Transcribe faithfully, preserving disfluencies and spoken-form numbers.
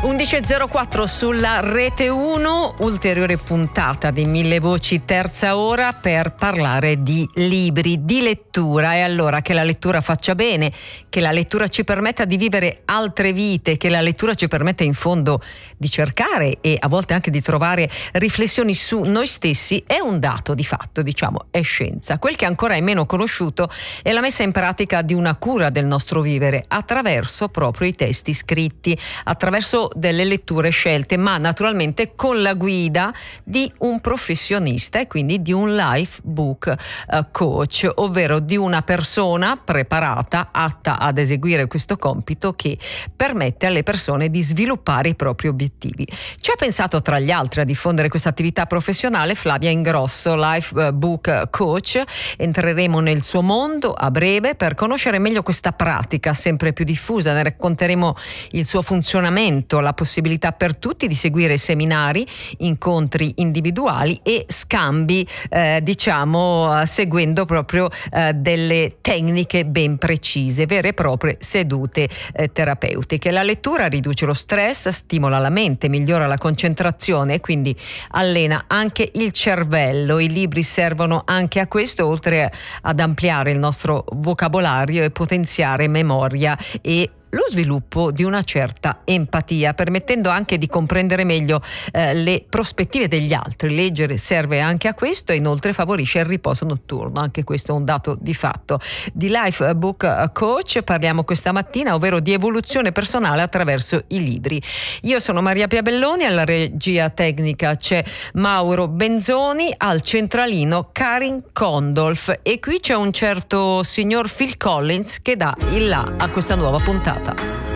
undici e zero quattro sulla Rete uno, ulteriore puntata di Mille Voci, terza ora, per parlare di libri, di lettura. E allora, che la lettura faccia bene, che la lettura ci permetta di vivere altre vite, che la lettura ci permetta in fondo di cercare e a volte anche di trovare riflessioni su noi stessi, è un dato di fatto, diciamo, è scienza. Quel che ancora è meno conosciuto è la messa in pratica di una cura del nostro vivere attraverso proprio i testi scritti, attraverso delle letture scelte, ma naturalmente con la guida di un professionista e quindi di un life book uh, coach, ovvero di una persona preparata, atta ad eseguire questo compito, che permette alle persone di sviluppare i propri obiettivi. Ci ha pensato tra gli altri a diffondere questa attività professionale Flavia Ingrosso, life book coach. Entreremo nel suo mondo a breve per conoscere meglio questa pratica sempre più diffusa. Ne racconteremo il suo funzionamento, la possibilità per tutti di seguire seminari, incontri individuali e scambi, eh, diciamo, seguendo proprio eh, delle tecniche ben precise, vere e proprie sedute eh, terapeutiche. La lettura riduce lo stress, stimola la mente, migliora la concentrazione e quindi allena anche il cervello. I libri servono anche a questo, oltre ad ampliare il nostro vocabolario e potenziare memoria e lo sviluppo di una certa empatia, permettendo anche di comprendere meglio eh, le prospettive degli altri. Leggere serve anche a questo e inoltre favorisce il riposo notturno, anche questo è un dato di fatto. Di Life Book Coach parliamo questa mattina, ovvero di evoluzione personale attraverso i libri. Io sono Maria Piabelloni, alla regia tecnica c'è Mauro Benzoni, al centralino Karin Condolf, e qui c'è un certo signor Phil Collins che dà il là a questa nuova puntata.